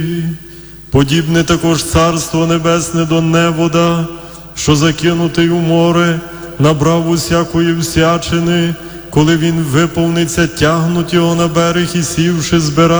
Подібне також Царство Небесне до невода, що закинутий у море, набрав усякої всячини, коли він виповниться, тягнуть його на берег і сівши збирають